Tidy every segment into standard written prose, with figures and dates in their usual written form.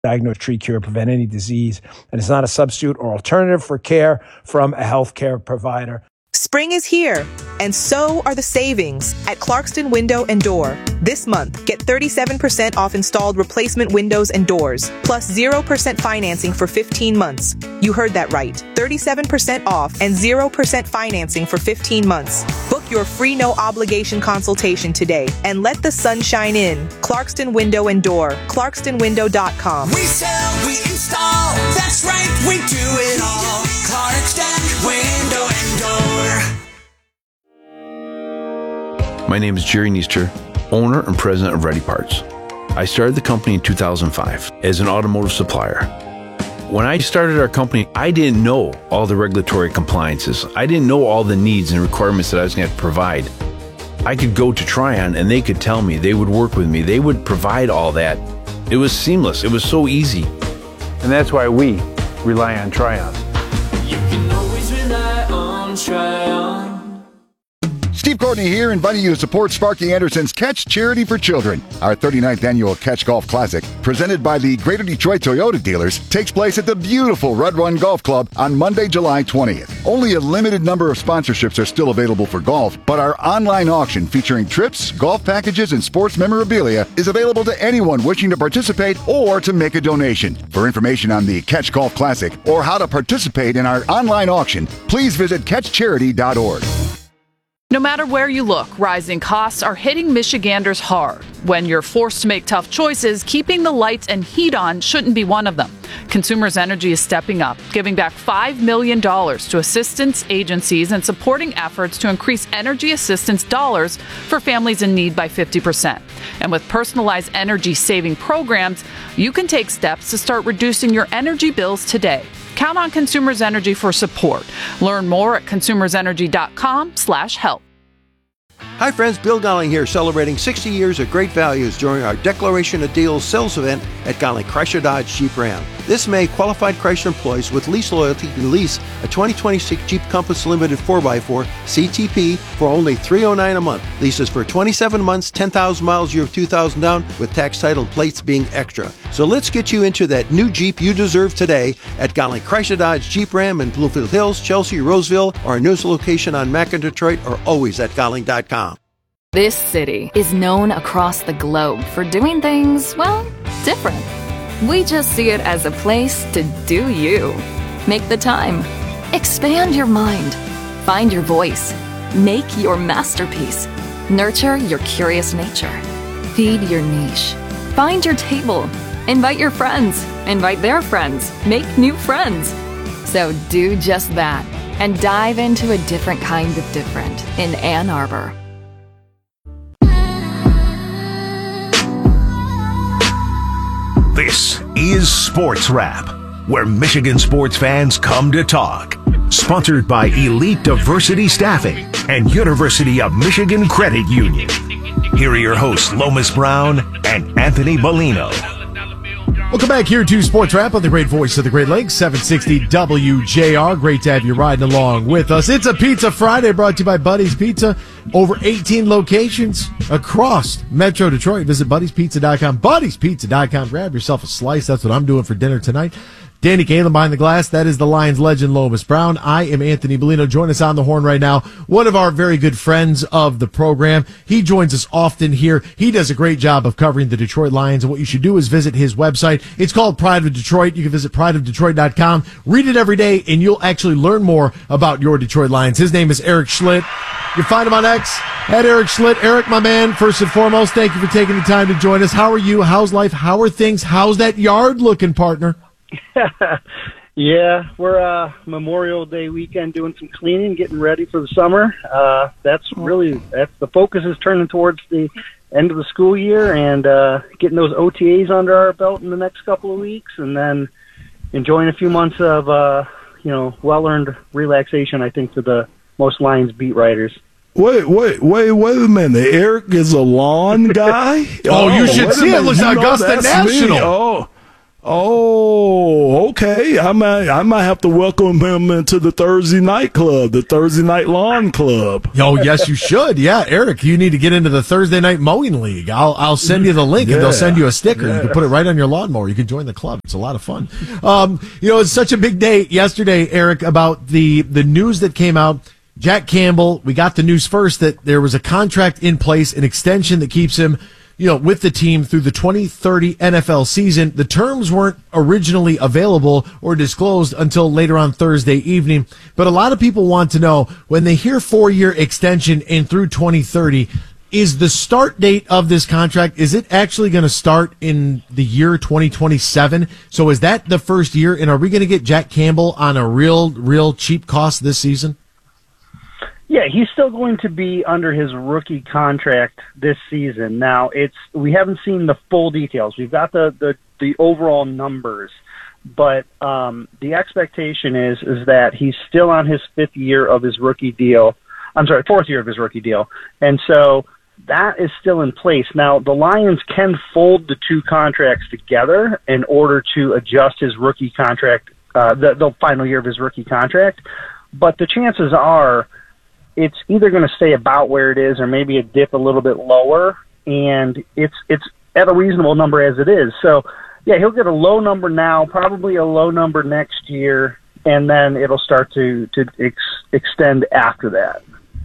diagnose, treat, cure, prevent any disease. And it's not a substitute or alternative for care from a healthcare provider. Spring is here, and so are the savings at Clarkston Window and Door. This month, get 37% off installed replacement windows and doors, plus 0% financing for 15 months. You heard that right. 37% off and 0% financing for 15 months. Book your free no-obligation consultation today and let the sun shine in. Clarkston Window and Door. ClarkstonWindow.com. We sell, we install. That's right, we do it all. Clarkston Window and Door. My name is Jerry Neester, owner and president of Ready Parts. I started the company in 2005 as an automotive supplier. When I started our company, I didn't know all the regulatory compliances. I didn't know all the needs and requirements that I was going to have to provide. I could go to Tryon and they could tell me, they would work with me, they would provide all that. It was seamless, it was so easy. And that's why we rely on Tryon. You can always rely on Tryon. Steve Courtney here, inviting you to support Sparky Anderson's Catch Charity for Children. Our 39th annual Catch Golf Classic, presented by the Greater Detroit Toyota dealers, takes place at the beautiful Red Run Golf Club on Monday, July 20th. Only a limited number of sponsorships are still available for golf, but our online auction featuring trips, golf packages, and sports memorabilia is available to anyone wishing to participate or to make a donation. For information on the Catch Golf Classic or how to participate in our online auction, please visit catchcharity.org. No matter where you look, rising costs are hitting Michiganders hard. When you're forced to make tough choices, keeping the lights and heat on shouldn't be one of them. Consumers Energy is stepping up, giving back $5 million to assistance agencies and supporting efforts to increase energy assistance dollars for families in need by 50%. And with personalized energy-saving programs, you can take steps to start reducing your energy bills today. Count on Consumers Energy for support. Learn more at consumersEnergy.com/help. Hi friends, Bill Golling here, celebrating 60 years of great values during our Declaration of Deals sales event at Golling Chrysler Dodge Jeep Ram. This May, qualified Chrysler employees with lease loyalty can lease a 2026 Jeep Compass Limited 4x4 CTP for only $309 a month. Leases for 27 months, 10,000 miles, year of 2,000 down, with tax title plates being extra. So let's get you into that new Jeep you deserve today at Golling Chrysler Dodge Jeep Ram in Bluefield Hills, Chelsea, Roseville, or our newest location on Mac in Detroit, or always at Golling.com. This city is known across the globe for doing things, well, different. We just see it as a place to do you. Make the time. Expand your mind. Find your voice. Make your masterpiece. Nurture your curious nature. Feed your niche. Find your table. Invite your friends. Invite their friends. Make new friends. So do just that and dive into a different kind of different in Ann Arbor. This is Sports Wrap, where Michigan sports fans come to talk. Sponsored by Elite Diversity Staffing and University of Michigan Credit Union. Here are your hosts, Lomas Brown and Anthony Bellino. Welcome back here to Sports Wrap on the great voice of the Great Lakes, 760 WJR. Great to have you riding along with us. It's a Pizza Friday brought to you by Buddy's Pizza. Over 18 locations across Metro Detroit. Visit Buddy'sPizza.com. Buddy'sPizza.com. Grab yourself a slice. That's what I'm doing for dinner tonight. Danny Galen behind the glass. That is the Lions legend, Lomas Brown. I am Anthony Bellino. Join us on the horn right now. One of our very good friends of the program. He joins us often here. He does a great job of covering the Detroit Lions. And what you should do is visit his website. It's called Pride of Detroit. You can visit prideofdetroit.com. Read it every day, and you'll actually learn more about your Detroit Lions. His name is Eric Schlitt. You can find him on X at Eric Schlitt. Eric, my man, first and foremost, thank you for taking the time to join us. How are you? How's life? How are things? How's that yard looking, partner? Yeah, we're Memorial Day weekend doing some cleaning, getting ready for the summer. That's the focus is turning towards the end of the school year and getting those OTAs under our belt in the next couple of weeks, and then enjoying a few months of well-earned relaxation, I think, for the most Lions beat writers. Wait a minute. Eric is a lawn guy? You should see it. It looks like Augusta National. Oh, Okay, I might have to welcome him into the Thursday night club, the Thursday night lawn club. Oh, yes, you should. Yeah, Eric, you need to get into the Thursday night mowing league. I'll send you the link, and they'll send you a sticker. You can put it right on your lawnmower. You can join the club. It's a lot of fun. It's such a big day yesterday, Eric, about the news that came out. Jack Campbell, we got the news first that there was a contract in place, an extension that keeps him with the team through the 2030 NFL season. The terms weren't originally available or disclosed until later on Thursday evening. But a lot of people want to know, when they hear 4-year extension in through 2030, is the start date of this contract, is it actually going to start in the year 2027? So is that the first year? And are we going to get Jack Campbell on a real cheap cost this season? Yeah, he's still going to be under his rookie contract this season. Now, we haven't seen the full details. We've got the overall numbers, but the expectation is that he's still on his fourth year of his rookie deal, and so that is still in place. Now, the Lions can fold the two contracts together in order to adjust his rookie contract, the final year of his rookie contract, but the chances are it's either going to stay about where it is or maybe a dip a little bit lower, and it's at a reasonable number as it is. So, yeah, he'll get a low number now, probably a low number next year, and then it'll start to extend after that.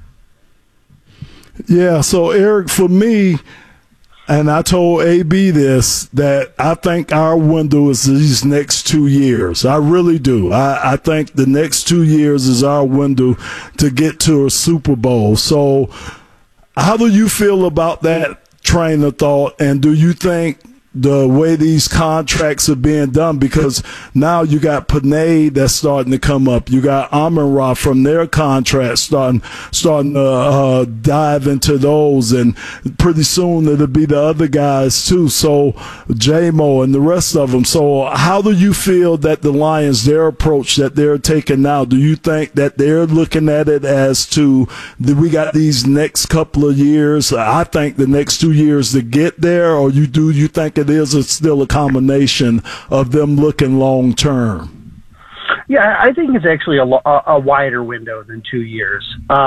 Yeah, so, Eric, for me, and I told AB this, that I think our window is these next 2 years. I really do. I think the next 2 years is our window to get to a Super Bowl. So how do you feel about that train of thought? And do you think the way these contracts are being done, because now you got Panay that's starting to come up. You got Amon-Ra from their contract starting to dive into those, and pretty soon it'll be the other guys too. So J-Mo and the rest of them. So how do you feel that the Lions, their approach that they're taking now, do you think that they're looking at it as to we got these next couple of years? I think the next 2 years to get there, or you think it is still a combination of them looking long term? Yeah, I think it's actually a wider window than 2 years.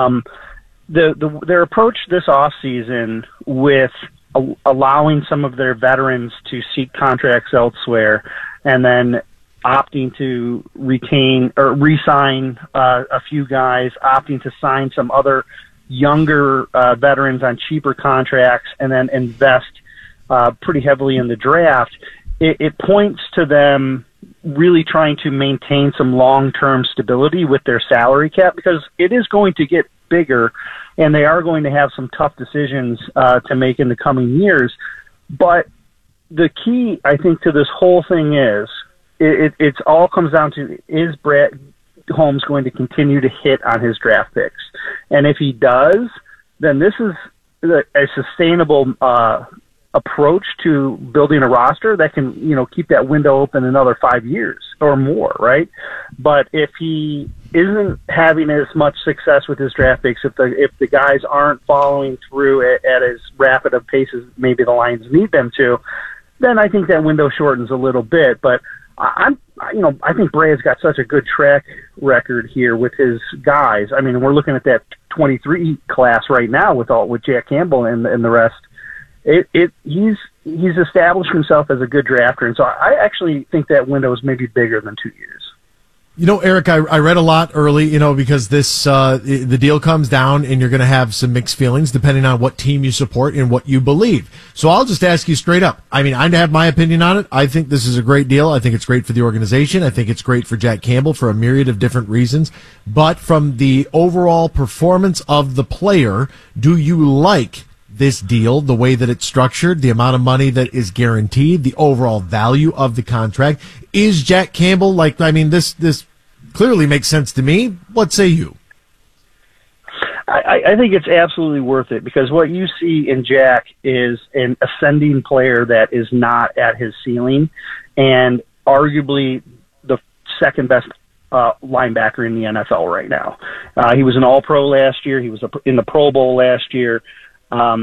Their approach this offseason with allowing some of their veterans to seek contracts elsewhere and then opting to retain or re-sign a few guys, opting to sign some other younger veterans on cheaper contracts, and then invest pretty heavily in the draft, it points to them really trying to maintain some long-term stability with their salary cap, because it is going to get bigger and they are going to have some tough decisions to make in the coming years. But the key, I think, to this whole thing is it all comes down to, is Brett Holmes going to continue to hit on his draft picks? And if he does, then this is a sustainable approach to building a roster that can, keep that window open another 5 years or more, right? But if he isn't having as much success with his draft picks, if the guys aren't following through at as rapid a pace as maybe the Lions need them to, then I think that window shortens a little bit. But I think Brea's got such a good track record here with his guys. I mean, we're looking at that 23 class right now with Jack Campbell and the rest. He's established himself as a good drafter, and so I actually think that window is maybe bigger than 2 years. Eric, I read a lot early, because this the deal comes down and you're going to have some mixed feelings depending on what team you support and what you believe. So I'll just ask you straight up. I mean, I have my opinion on it. I think this is a great deal. I think it's great for the organization. I think it's great for Jack Campbell for a myriad of different reasons. But from the overall performance of the player, do you like this deal, the way that it's structured, the amount of money that is guaranteed, the overall value of the contract? Is Jack Campbell this clearly makes sense to me. What say you? I think it's absolutely worth it, because what you see in Jack is an ascending player that is not at his ceiling, and arguably the second best linebacker in the NFL right now. He was an All-Pro last year. He was in the Pro Bowl last year.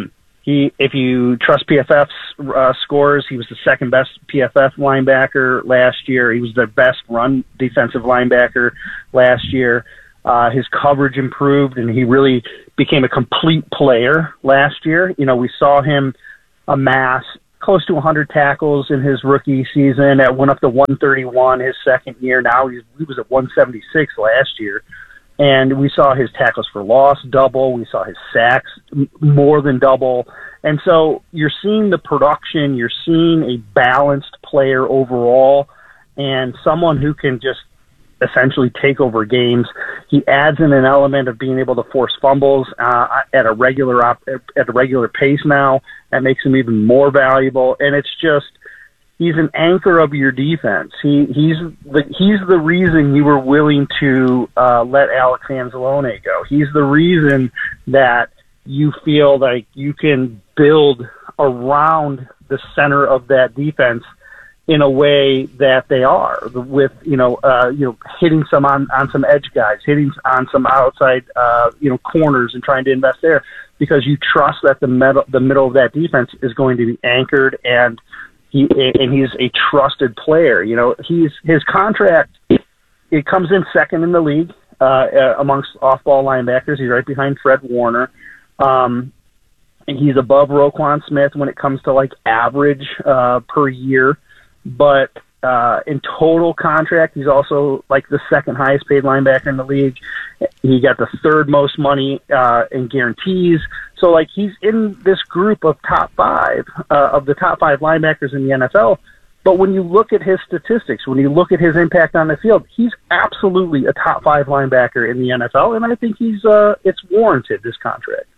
If you trust PFF's scores, he was the second best PFF linebacker last year. He was their best run defensive linebacker last year. His coverage improved, and he really became a complete player last year. We saw him amass close to 100 tackles in his rookie season. That went up to 131 his second year. Now he was at 176 last year. And we saw his tackles for loss double. We saw his sacks more than double. And so you're seeing the production. You're seeing a balanced player overall and someone who can just essentially take over games. He adds in an element of being able to force fumbles at a regular pace now. That makes him even more valuable. And it's just, he's an anchor of your defense. He's the reason you were willing to let Alex Anzalone go. He's the reason that you feel like you can build around the center of that defense in a way that they are, with hitting some on some edge guys, hitting on some outside corners, and trying to invest there, because you trust that the middle of that defense is going to be anchored, and he's a trusted player. His contract, it comes in second in the league amongst off-ball linebackers. He's right behind Fred Warner. And he's above Roquan Smith when it comes to average per year. But in total contract, he's also the second highest paid linebacker in the league. He got the third most money in guarantees. So he's in this group of top five linebackers in the NFL. But when you look at his statistics, when you look at his impact on the field, he's absolutely a top five linebacker in the NFL, and I think it's warranted, this contract.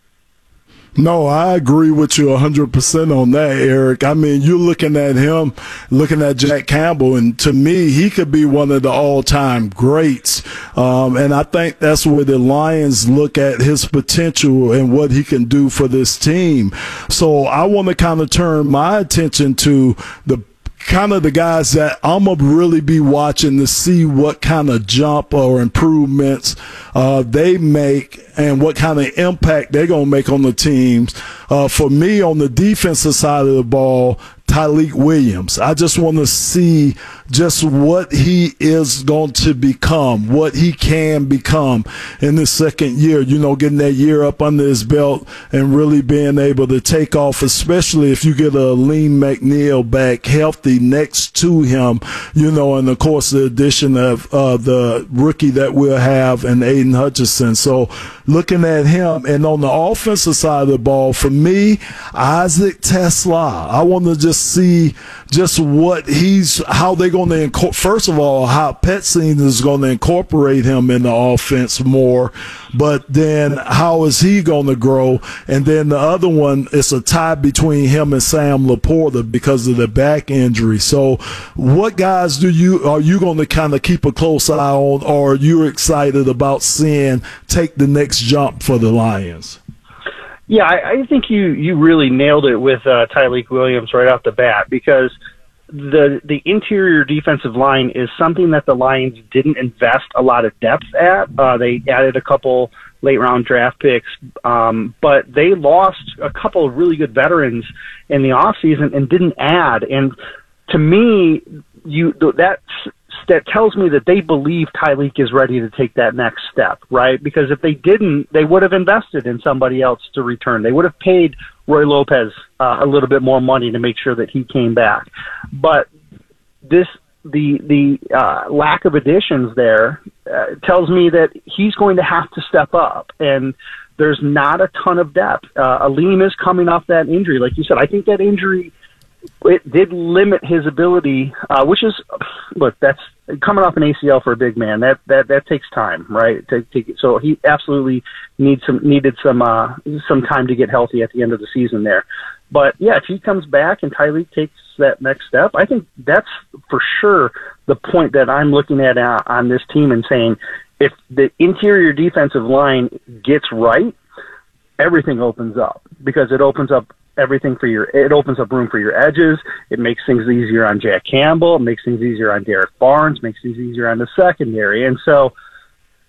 No, I agree with you 100% on that, Eric. I mean, you're looking at him, looking at Jack Campbell, and to me, he could be one of the all-time greats. And I think that's where the Lions look at his potential and what he can do for this team. So I want to kind of turn my attention to the guys that I'm going to really be watching to see what kind of jump or improvements they make and what kind of impact they're going to make on the teams. For me, on the defensive side of the ball, Tyleik Williams. I just want to see just what he is going to become, what he can become in his second year, getting that year up under his belt and really being able to take off, especially if you get a Lean McNeil back healthy next to him, and of course the addition of the rookie that we'll have in Aiden Hutchinson. So looking at him, and on the offensive side of the ball, for me, Isaac Tesla, I want to just see just how they're going to first of all, how Petzing is going to incorporate him in the offense more, but then how is he going to grow? And then the other one is a tie between him and Sam Laporta because of the back injury. So what guys are you going to kind of keep a close eye on, or are you excited about seeing take the next jump for the Lions? Yeah, I think you really nailed it with Tyleik Williams right off the bat, because the interior defensive line is something that the Lions didn't invest a lot of depth at. They added a couple late-round draft picks, but they lost a couple of really good veterans in the offseason and didn't add. And to me, that tells me that they believe Tyleik is ready to take that next step, right? Because if they didn't, they would have invested in somebody else to return. They would have paid Roy Lopez a little bit more money to make sure that he came back. But the lack of additions there tells me that he's going to have to step up, and there's not a ton of depth. Aleem is coming off that injury. Like you said, I think that injury, it did limit his ability, which is, look, that's coming off an ACL for a big man. That takes time, right? So he absolutely needed some time to get healthy at the end of the season there. But yeah, if he comes back and Tyleik takes that next step, I think that's for sure the point that I'm looking at on this team and saying, if the interior defensive line gets right, everything opens up, because it opens up it opens up room for your edges. It makes things easier on Jack Campbell. It makes things easier on Derek Barnes. Makes things easier on the secondary. And so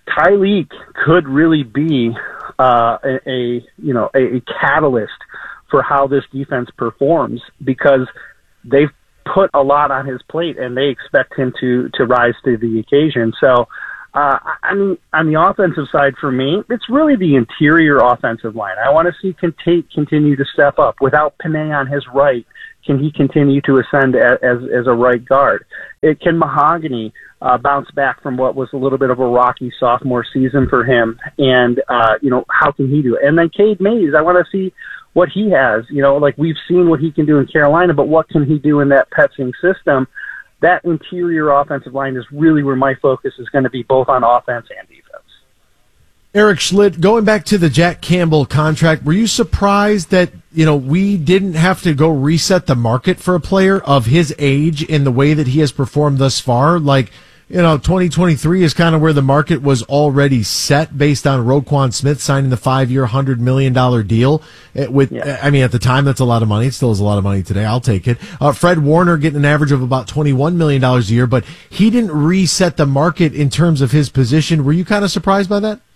Tyreek could really be a catalyst for how this defense performs, because they've put a lot on his plate and they expect him to rise to the occasion. So, I mean, on the offensive side for me, it's really the interior offensive line. I want to see Tate continue to step up. Without Penei on his right, can he continue to ascend as a right guard? Can Mahogany bounce back from what was a little bit of a rocky sophomore season for him? And, how can he do it? And then Cade Mays, I want to see what he has. Like we've seen what he can do in Carolina, but what can he do in that Petsing system? That interior offensive line is really where my focus is going to be, both on offense and defense. Eric Schlitt, going back to the Jack Campbell contract, were you surprised that, we didn't have to go reset the market for a player of his age in the way that he has performed thus far? 2023 is kind of where the market was already set based on Roquan Smith signing the 5-year, $100 million deal. At the time, that's a lot of money. It still is a lot of money today. I'll take it. Fred Warner getting an average of about $21 million a year, but he didn't reset the market in terms of his position. Were you kind of surprised by that?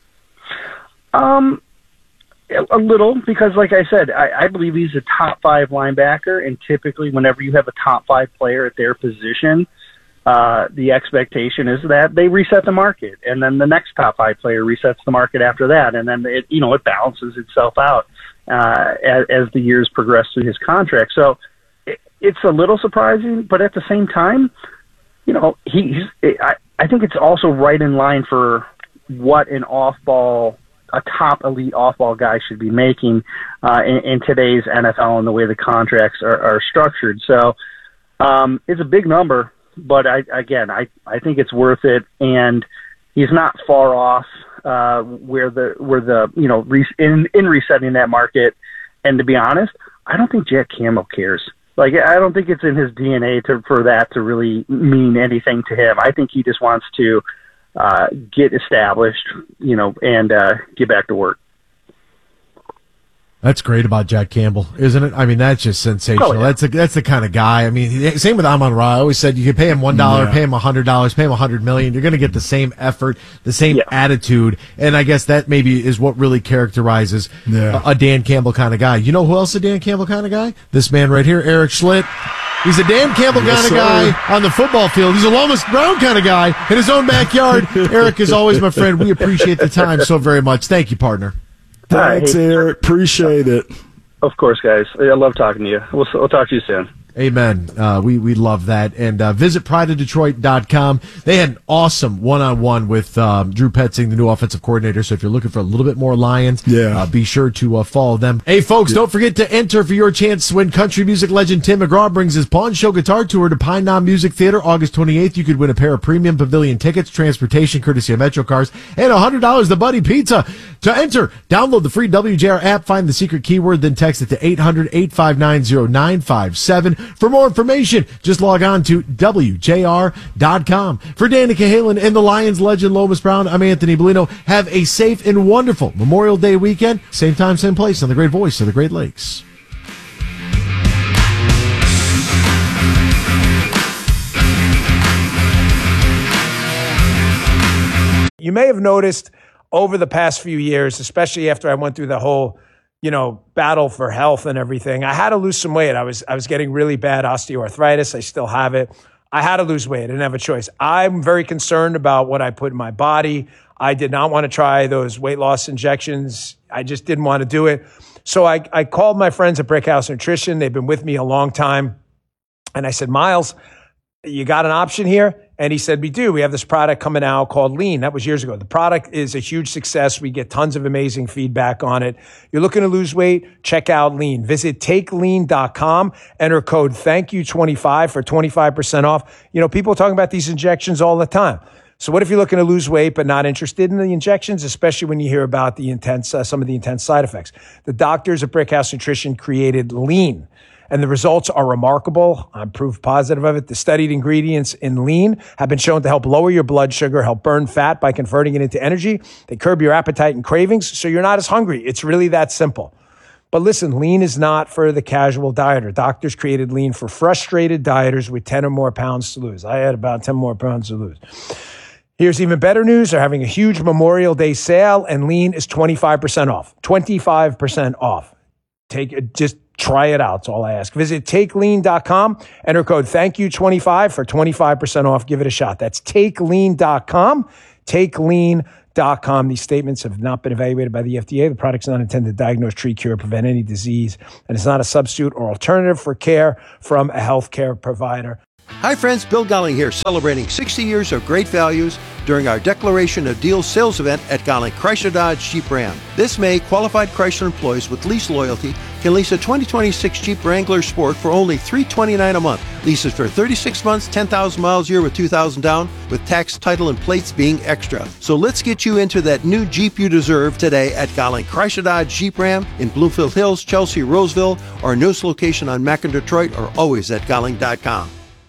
A little, because like I said, I believe he's a top 5 linebacker, and typically whenever you have a top 5 player at their position, the expectation is that they reset the market, and then the next top 5 player resets the market after that, and then it balances itself out as the years progress through his contract. So it's a little surprising, but at the same time, I think it's also right in line for what a top elite off-ball guy should be making in today's NFL and the way the contracts are structured. So it's a big number, but I think it's worth it, and he's not far off in resetting that market. And to be honest, I don't think Jack Campbell cares. I don't think it's in his DNA for that to really mean anything to him. I think he just wants to get established, and get back to work. That's great about Jack Campbell, isn't it? I mean, that's just sensational. Oh, yeah. That's the kind of guy. I mean, same with Amon-Ra. I always said you could pay him $1, pay him $100, pay him $100 million. You're going to get the same effort, the same attitude, and I guess that maybe is what really characterizes a Dan Campbell kind of guy. You know who else is a Dan Campbell kind of guy? This man right here, Eric Schlitt. He's a Dan Campbell kind of guy on the football field. He's a Lomas Brown kind of guy in his own backyard. Eric, as always, my friend, we appreciate the time so very much. Thank you, partner. Thanks, Eric. Appreciate it. Of course, guys. I love talking to you. We'll talk to you soon. Amen. We love that. And visit prideofdetroit.com. They had an awesome one-on-one with Drew Petzing, the new offensive coordinator. So if you're looking for a little bit more Lions, be sure to follow them. Hey, folks, don't forget to enter for your chance to win country music legend Tim McGraw brings his Pawn Show Guitar Tour to Pine Knob Music Theater August 28th. You could win a pair of premium pavilion tickets, transportation courtesy of Metro Cars, and $100 to Buddy Pizza. To enter, download the free WJR app, find the secret keyword, then text it to 800-859-0957. For more information, just log on to WJR.com. For Danny Cahalan and the Lions legend Lomas Brown, I'm Anthony Bellino. Have a safe and wonderful Memorial Day weekend. Same time, same place on the great voice of the Great Lakes. You may have noticed over the past few years, especially after I went through the whole battle for health and everything, I had to lose some weight. I was getting really bad osteoarthritis. I still have it. I had to lose weight. I didn't have a choice. I'm very concerned about what I put in my body. I did not want to try those weight loss injections. I just didn't want to do it. So I called my friends at Brickhouse Nutrition. They've been with me a long time. And I said, Miles, you got an option here? And he said, we do. We have this product coming out called Lean. That was years ago. The product is a huge success. We get tons of amazing feedback on it. You're looking to lose weight? Check out Lean. Visit takelean.com. Enter code THANKYOU25 for 25% off. People are talking about these injections all the time. So what if you're looking to lose weight but not interested in the injections, especially when you hear about the some of the intense side effects? The doctors at Brickhouse Nutrition created Lean, and the results are remarkable. I'm proof positive of it. The studied ingredients in Lean have been shown to help lower your blood sugar, help burn fat by converting it into energy. They curb your appetite and cravings, so you're not as hungry. It's really that simple. But listen, Lean is not for the casual dieter. Doctors created Lean for frustrated dieters with 10 or more pounds to lose. I had about 10 more pounds to lose. Here's even better news. They're having a huge Memorial Day sale, and Lean is 25% off. 25% off. Just try it out. That's all I ask. Visit TakeLean.com. Enter code ThankYou25 for 25% off. Give it a shot. That's TakeLean.com. TakeLean.com. These statements have not been evaluated by the FDA. The product's not intended to diagnose, treat, cure, prevent any disease, and it's not a substitute or alternative for care from a healthcare provider. Hi friends, Bill Golling here, celebrating 60 years of great values during our Declaration of Deals sales event at Golling Chrysler Dodge Jeep Ram. This May, qualified Chrysler employees with lease loyalty can lease a 2026 Jeep Wrangler Sport for only $329 a month. Leases for 36 months, 10,000 miles a year with $2,000 down, with tax, title, and plates being extra. So let's get you into that new Jeep you deserve today at Golling Chrysler Dodge Jeep Ram in Bloomfield Hills, Chelsea, Roseville, or our newest location on Mac and Detroit, or always at Golling.com.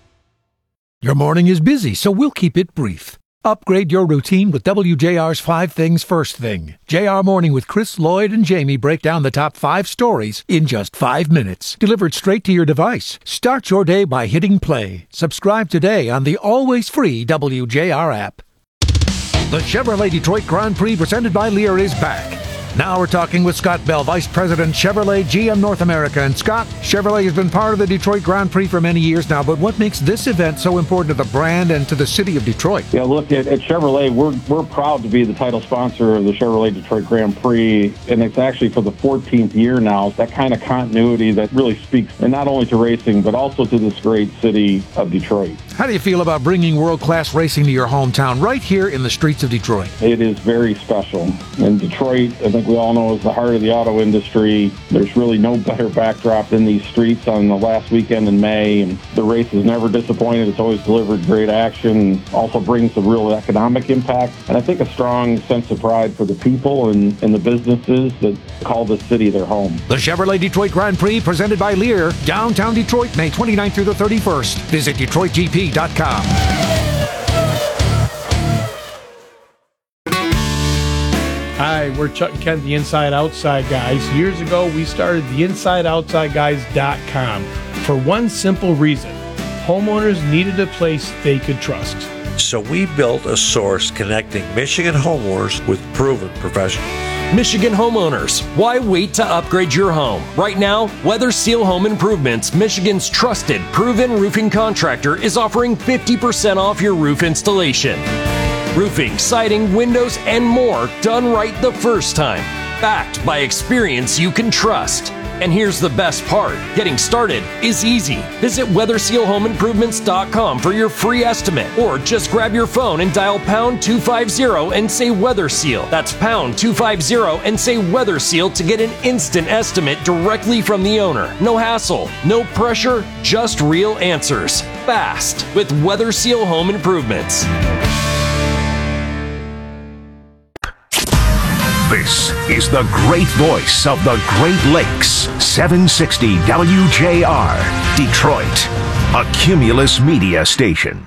Your morning is busy, so we'll keep it brief. Upgrade your routine with WJR's 5 Things First Thing. JR Morning with Chris, Lloyd, and Jamie break down the top 5 stories in just 5 minutes. Delivered straight to your device. Start your day by hitting play. Subscribe today on the always free WJR app. The Chevrolet Detroit Grand Prix presented by Lear is back. Now we're talking with Scott Bell, Vice President, Chevrolet GM North America. And Scott, Chevrolet has been part of the Detroit Grand Prix for many years now, but what makes this event so important to the brand and to the city of Detroit? Yeah, look, at Chevrolet, we're proud to be the title sponsor of the Chevrolet Detroit Grand Prix, and it's actually for the 14th year now. That kind of continuity that really speaks, and not only to racing, but also to this great city of Detroit. How do you feel about bringing world-class racing to your hometown right here in the streets of Detroit? It is very special. In Detroit, I think we all know, is the heart of the auto industry. There's really no better backdrop than these streets on the last weekend in May, and the race is never disappointed. It's always delivered great action, also brings a real economic impact, and I think a strong sense of pride for the people and the businesses that call this city their home. The Chevrolet Detroit Grand Prix presented by Lear, downtown Detroit, May 29th through the 31st. Visit DetroitGP.com. Hi, we're Chuck and Kent, the Inside Outside Guys. Years ago, we started the InsideOutsideGuys.com for one simple reason. Homeowners needed a place they could trust. So we built a source connecting Michigan homeowners with proven professionals. Michigan homeowners, why wait to upgrade your home? Right now, Weather Seal Home Improvements, Michigan's trusted, proven roofing contractor, is offering 50% off your roof installation. Roofing, siding, windows, and more done right the first time. Backed by experience you can trust. And here's the best part. Getting started is easy. Visit WeatherSealHomeImprovements.com for your free estimate. Or just grab your phone and dial pound 250 and say Weather Seal. That's pound 250 and say Weather Seal to get an instant estimate directly from the owner. No hassle, no pressure, just real answers. Fast with Weather Seal Home Improvements. This is the great voice of the Great Lakes, 760 WJR, Detroit, a Cumulus media station.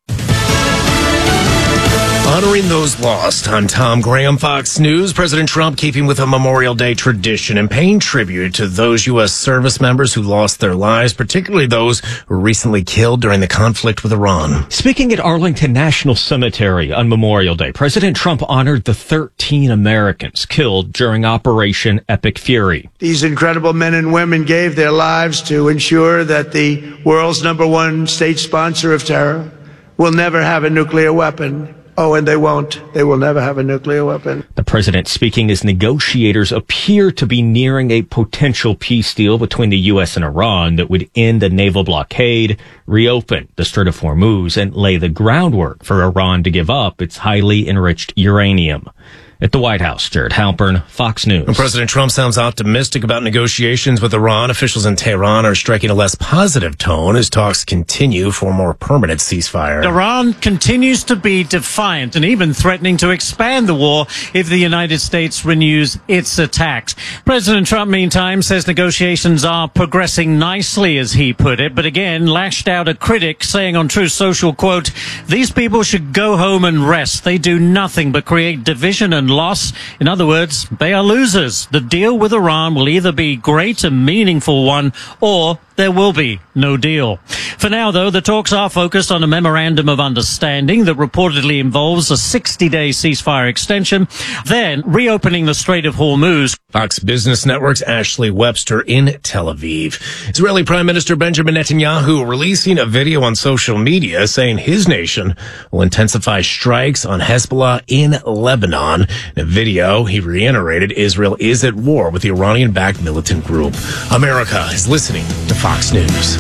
Honoring those lost. I'm Tom Graham, Fox News. President Trump keeping with a Memorial Day tradition and paying tribute to those U.S. service members who lost their lives, particularly those who were recently killed during the conflict with Iran. Speaking at Arlington National Cemetery on Memorial Day, President Trump honored the 13 Americans killed during Operation Epic Fury. These incredible men and women gave their lives to ensure that the world's #1 state sponsor of terror will never have a nuclear weapon. Oh, and they won't. They will never have a nuclear weapon. The president speaking as negotiators appear to be nearing a potential peace deal between the U.S. and Iran that would end the naval blockade, reopen the Strait of Hormuz, and lay the groundwork for Iran to give up its highly enriched uranium. At the White House, Jared Halpern, Fox News. And President Trump sounds optimistic about negotiations with Iran. Officials in Tehran are striking a less positive tone as talks continue for a more permanent ceasefire. Iran continues to be defiant and even threatening to expand the war if the United States renews its attacks. President Trump, meantime, says negotiations are progressing nicely, as he put it, but again lashed out at critics, saying on Truth Social, quote, "These people should go home and rest. They do nothing but create division and loss. In other words, they are losers. The deal with Iran will either be great and meaningful one, or there will be no deal. For now, though, the talks are focused on a memorandum of understanding that reportedly involves a 60-day ceasefire extension, then reopening the Strait of Hormuz. Fox Business Network's Ashley Webster in Tel Aviv. Israeli Prime Minister Benjamin Netanyahu releasing a video on social media saying his nation will intensify strikes on Hezbollah in Lebanon. In a video, he reiterated Israel is at war with the Iranian-backed militant group. America is listening to Fox News.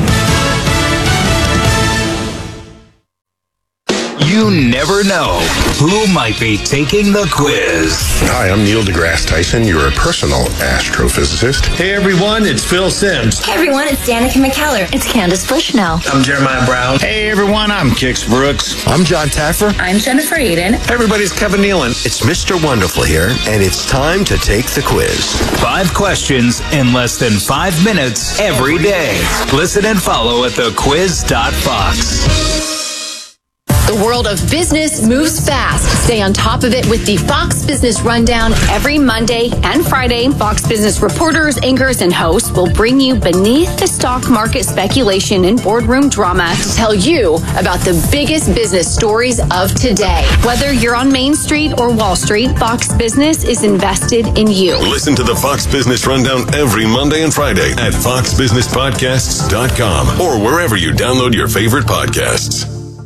You never know who might be taking the quiz. Hi, I'm Neil deGrasse Tyson, your personal astrophysicist. Hey everyone, it's Phil Simms. Hey everyone, it's Danica McKellar. It's Candace Bushnell. I'm Jeremiah Brown. Hey everyone, I'm Kix Brooks. I'm John Taffer. I'm Jennifer Aiden. Hey everybody, it's Kevin Nealon. It's Mr. Wonderful here, and it's time to take the quiz. 5 questions in less than 5 minutes every day. Listen and follow at thequiz.fox. The world of business moves fast. Stay on top of it with the Fox Business Rundown every Monday and Friday. Fox Business reporters, anchors, and hosts will bring you beneath the stock market speculation and boardroom drama to tell you about the biggest business stories of today. Whether you're on Main Street or Wall Street, Fox Business is invested in you. Listen to the Fox Business Rundown every Monday and Friday at foxbusinesspodcasts.com or wherever you download your favorite podcasts.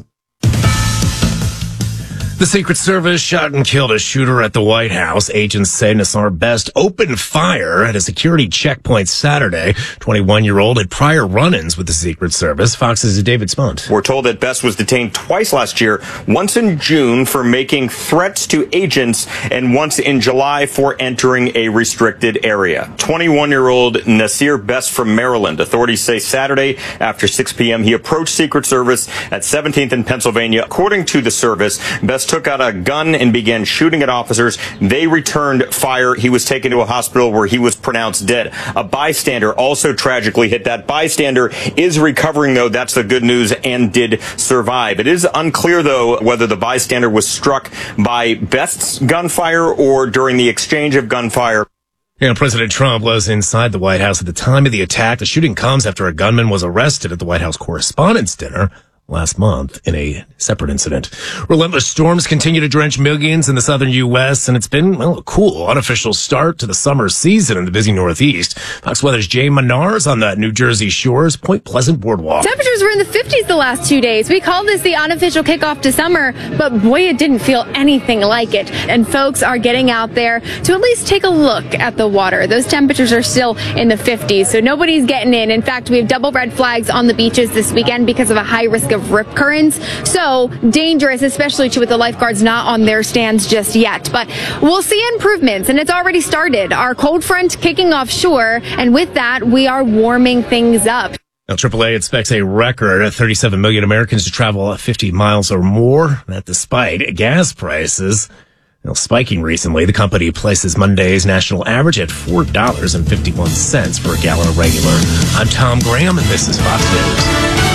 The Secret Service shot and killed a shooter at the White House. Agents say Nassar Best opened fire at a security checkpoint Saturday. 21-year-old had prior run-ins with the Secret Service. Fox's David Spunt. We're told that Best was detained twice last year, once in June for making threats to agents and once in July for entering a restricted area. 21-year-old Nasir Best from Maryland. Authorities say Saturday after 6 p.m. he approached Secret Service at 17th and Pennsylvania. According to the service, Best took out a gun and began shooting at officers. They returned fire. He was taken to a hospital where he was pronounced dead. A bystander also tragically hit. That bystander is recovering, though. That's the good news, and did survive. It is unclear, though, whether the bystander was struck by Best's gunfire or during the exchange of gunfire. President Trump was inside the White House at the time of the attack. The shooting comes after a gunman was arrested at the White House Correspondents' Dinner last month in a separate incident. Relentless storms continue to drench millions in the southern U.S., and it's been, a cool, unofficial start to the summer season in the busy Northeast. Fox Weather's Jay Menards on the New Jersey shores, Point Pleasant Boardwalk. Temperatures were in the 50s the last 2 days. We called this the unofficial kickoff to summer, but boy, it didn't feel anything like it. And folks are getting out there to at least take a look at the water. Those temperatures are still in the 50s, so nobody's getting in. In fact, we have double red flags on the beaches this weekend because of a high risk of rip currents. So dangerous, especially with the lifeguards not on their stands just yet. But we'll see improvements, and it's already started. Our cold front kicking offshore, and with that, we are warming things up. Now, AAA expects a record 37 million Americans to travel 50 miles or more. That despite gas prices spiking recently. The company places Monday's national average at $4.51 for a gallon of regular. I'm Tom Graham, and this is Fox News.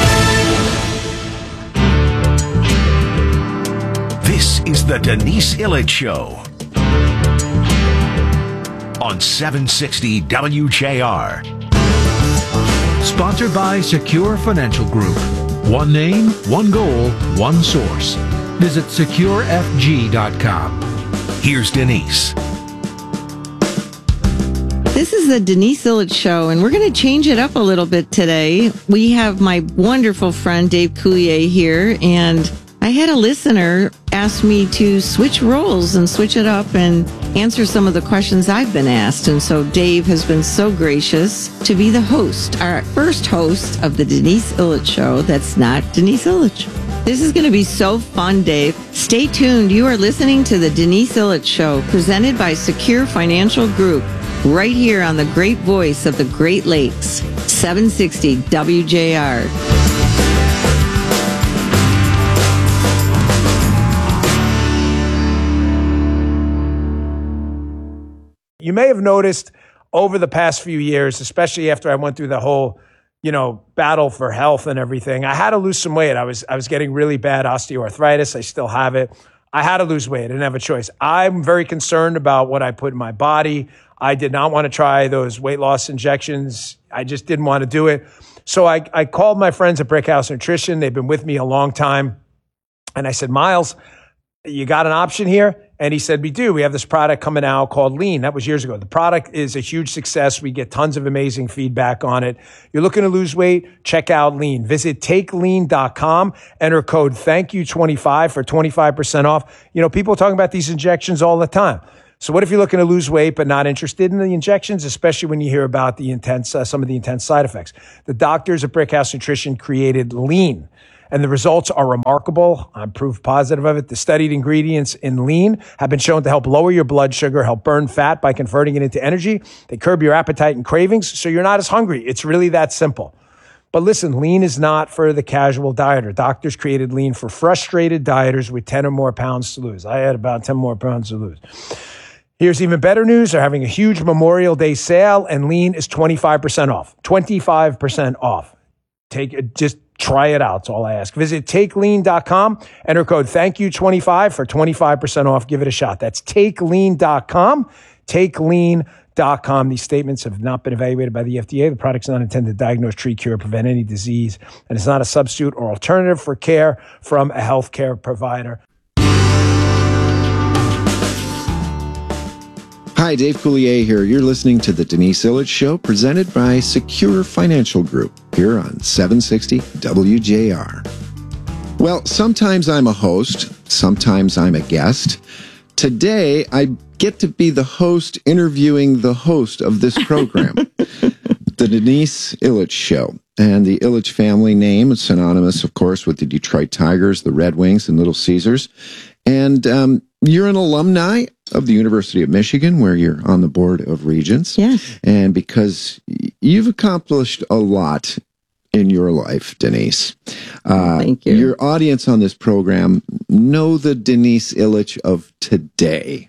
This is the Denise Illich Show on 760 WJR. Sponsored by Secure Financial Group. One name, one goal, one source. Visit securefg.com. Here's Denise. This is the Denise Illich Show, and we're going to change it up a little bit today. We have my wonderful friend Dave Coulier here, and I had a listener ask me to switch roles and switch it up and answer some of the questions I've been asked. And so Dave has been so gracious to be the host, our first host of the Denise Illich Show that's not Denise Illich. This is going to be so fun, Dave. Stay tuned. You are listening to the Denise Illich Show, presented by Secure Financial Group, right here on the great voice of the Great Lakes, 760 WJR. You may have noticed over the past few years, especially after I went through the whole, battle for health and everything, I had to lose some weight. I was getting really bad osteoarthritis. I still have it. I had to lose weight. I didn't have a choice. I'm very concerned about what I put in my body. I did not want to try those weight loss injections. I just didn't want to do it. So I called my friends at Brickhouse Nutrition. They've been with me a long time. And I said, Miles, you got an option here? And he said, we do. We have this product coming out called Lean. That was years ago. The product is a huge success. We get tons of amazing feedback on it. You're looking to lose weight? Check out Lean. Visit takelean.com. Enter code THANKYOU25 for 25% off. You know, people are talking about these injections all the time. So what if you're looking to lose weight but not interested in the injections, especially when you hear about the intense, some of the intense side effects? The doctors at Brickhouse Nutrition created Lean, and the results are remarkable. I'm proof positive of it. The studied ingredients in Lean have been shown to help lower your blood sugar, help burn fat by converting it into energy. They curb your appetite and cravings, so you're not as hungry. It's really that simple. But listen, Lean is not for the casual dieter. Doctors created Lean for frustrated dieters with 10 or more pounds to lose. I had about 10 more pounds to lose. Here's even better news. They're having a huge Memorial Day sale, and Lean is 25% off. 25% off. Just try it out. That's all I ask. Visit takelean.com. Enter code THANKYOU25 for 25% off. Give it a shot. That's takelean.com. Takelean.com. These statements have not been evaluated by the FDA. The product's not intended to diagnose, treat, cure, prevent any disease, and it's not a substitute or alternative for care from a healthcare provider. Hi, Dave Coulier here. You're listening to the Denise Illich Show, presented by Secure Financial Group, here on 760 WJR. Well, sometimes I'm a host, sometimes I'm a guest. Today, I get to be the host interviewing the host of this program, the Denise Illich Show. And the Illich family name is synonymous, of course, with the Detroit Tigers, the Red Wings, and Little Caesars. And you're an alumni of the University of Michigan, where you're on the Board of Regents. Yes. And because you've accomplished a lot in your life, Denise. Thank you. Your audience on this program know the Denise Illich of today.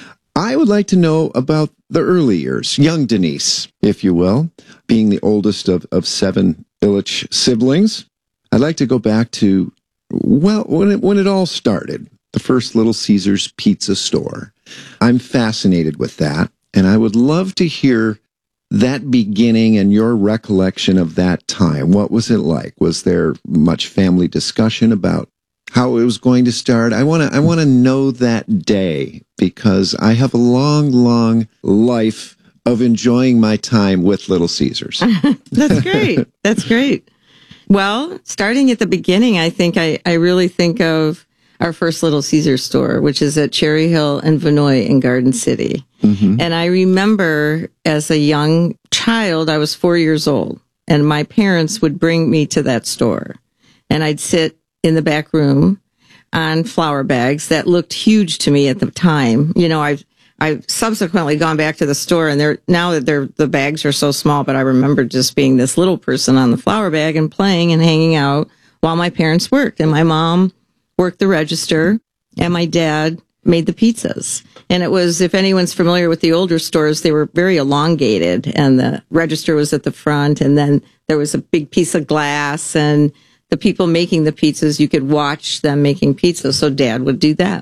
I would like to know about the early years, young Denise, if you will, being the oldest of 7 Illich siblings. I'd like to go back to, well, when it all started. The first Little Caesars pizza store. I'm fascinated with that, and I would love to hear that beginning and your recollection of that time. What was it like? Was there much family discussion about how it was going to start? I want to know that day, because I have a long, long life of enjoying my time with Little Caesars. That's great. That's great. Well, starting at the beginning, I think I really think of our first Little Caesars store, which is at Cherry Hill and Vinoy in Garden City. Mm-hmm. And I remember as a young child, I was 4 years old, and my parents would bring me to that store. And I'd sit in the back room on flour bags that looked huge to me at the time. You know, I've subsequently gone back to the store, and the bags are so small, but I remember just being this little person on the flour bag and playing and hanging out while my parents worked. And my mom worked the register, and my dad made the pizzas. And it was, if anyone's familiar with the older stores, they were very elongated, and the register was at the front, and then there was a big piece of glass, and the people making the pizzas, you could watch them making pizzas. So Dad would do that.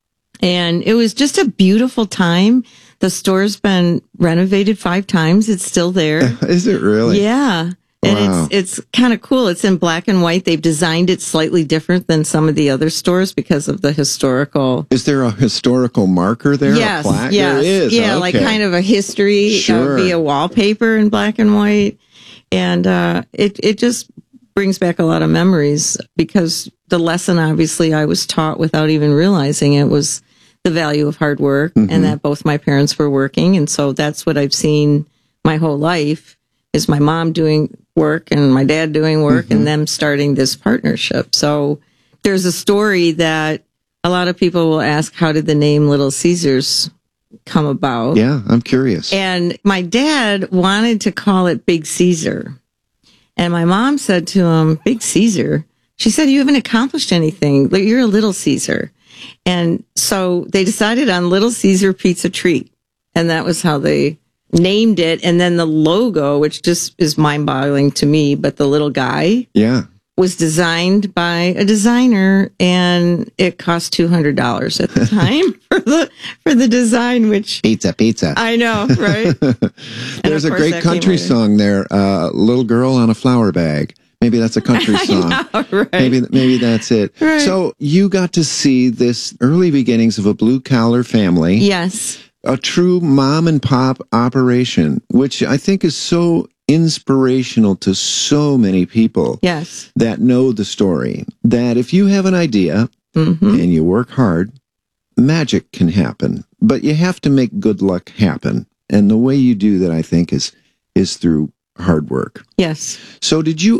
And it was just a beautiful time. The store's been renovated 5 times. It's still there. Is it really? Yeah. And wow. It's kind of cool. It's in black and white. They've designed it slightly different than some of the other stores because of the historical. Is there a historical marker there? Yes. A plaque? Yes. There is. Yeah, okay. like kind of a history Sure. via wallpaper in black and white. And it just brings back a lot of memories, because the lesson, obviously, I was taught without even realizing it, was the value of hard work, mm-hmm. and that both my parents were working. And so that's what I've seen my whole life, is my mom doing work and my dad doing work, mm-hmm. and them starting this partnership. So there's a story that a lot of people will ask, how did the name Little Caesars come about? Yeah, I'm curious. And my dad wanted to call it Big Caesar. And my mom said to him, Big Caesar? She said, you haven't accomplished anything. You're a Little Caesar. And so they decided on Little Caesar Pizza Treat. And that was how they named it. And then the logo, which just is mind-boggling to me, but the little guy. Yeah. was designed by a designer, and it cost $200 at the time for the design, which pizza. I know, right? There's a great country song there, "Little Girl on a Flower Bag." Maybe that's a country song. I know, right? Maybe that's it. Right. So you got to see this early beginnings of a blue collar family. Yes. A true mom and pop operation, which I think is so inspirational to so many people. Yes. That know the story. That if you have an idea and you work hard, magic can happen. But you have to make good luck happen. And the way you do that, I think, is through hard work. Yes. So did you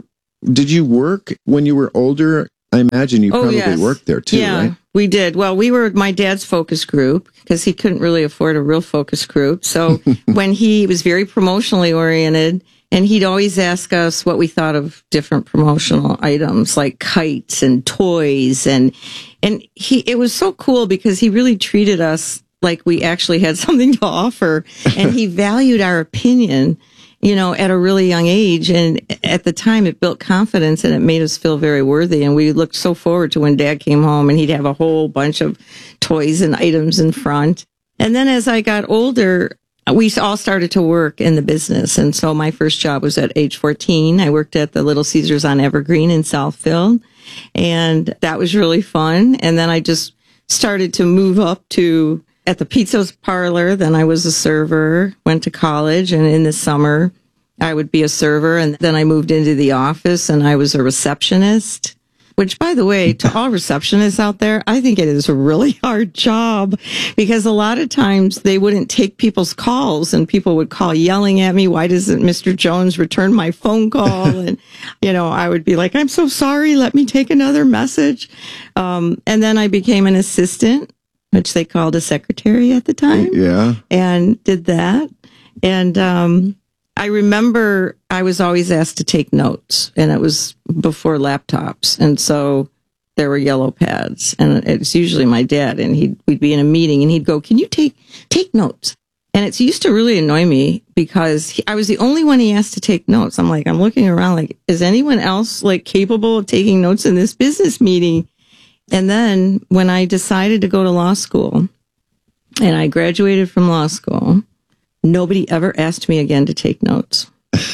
work when you were older? I imagine you probably worked there too, right? We did. Well, we were my dad's focus group because he couldn't really afford a real focus group. So when he was very promotionally oriented, and he'd always ask us what we thought of different promotional items like kites and toys. And it was so cool because he really treated us like we actually had something to offer, and he valued our opinion, at a really young age. And at the time, it built confidence and it made us feel very worthy. And we looked so forward to when Dad came home and he'd have a whole bunch of toys and items in front. And then as I got older, we all started to work in the business. And so my first job was at age 14. I worked at the Little Caesars on Evergreen in Southfield. And that was really fun. And then I just started to move up to at the Pizzo's Parlor. Then I was a server, went to college, and in the summer I would be a server. And then I moved into the office and I was a receptionist, which, by the way, to all receptionists out there, I think it is a really hard job because a lot of times they wouldn't take people's calls and people would call yelling at me. Why doesn't Mr. Jones return my phone call? And, I would be like, I'm so sorry. Let me take another message. And then I became an assistant, which they called a secretary at the time. Yeah. And did that. And I remember I was always asked to take notes, and it was before laptops. And so there were yellow pads, and it's usually my dad, and we'd be in a meeting and he'd go, "Can you take notes?" And it used to really annoy me because I was the only one he asked to take notes. I'm looking around like, is anyone else capable of taking notes in this business meeting? And then when I decided to go to law school and I graduated from law school, nobody ever asked me again to take notes.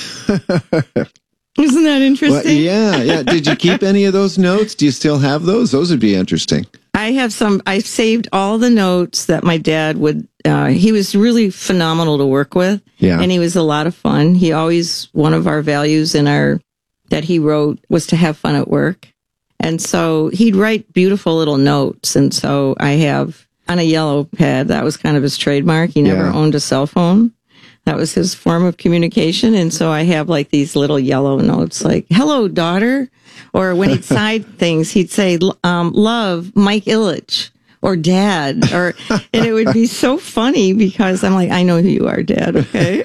Isn't that interesting? Well, yeah. Did you keep any of those notes? Do you still have those? Those would be interesting. I have some. I saved all the notes that my dad would. He was really phenomenal to work with. Yeah. And he was a lot of fun. One of our values that he wrote was to have fun at work. And so he'd write beautiful little notes. And so I have on a yellow pad, that was kind of his trademark. He never owned a cell phone. That was his form of communication. And so I have these little yellow notes like, "Hello, daughter." Or when he'd sign things, he'd say, "Love, Mike Ilitch," or "Dad." And it would be so funny because I'm like, I know who you are, Dad. Okay.